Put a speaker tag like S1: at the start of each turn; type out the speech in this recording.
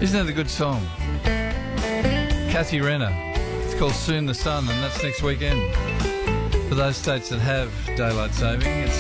S1: Isn't that a good song? Kathy Renner. It's called Soon the Sun, and that's next weekend. For those states that have daylight saving, it's